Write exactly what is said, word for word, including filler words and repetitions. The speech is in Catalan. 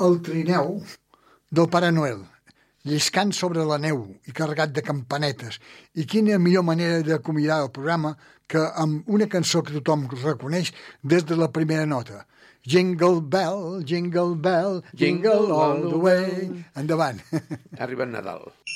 el trineu del Pare Noel, lliscant sobre la neu i carregat de campanetes. I quina millor manera d'acomiadar el programa que amb una cançó que tothom reconeix des de la primera nota. Jingle bell, jingle bell, jingle all the way. Endavant. Ha arribat Nadal.